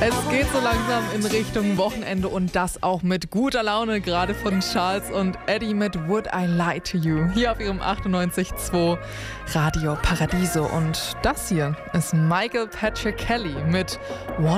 Es geht so langsam in Richtung Wochenende und das auch mit guter Laune, gerade von Charles und Eddie mit Would I Lie to You, hier auf ihrem 98.2 Radio Paradiso. Und das hier ist Michael Patrick Kelly mit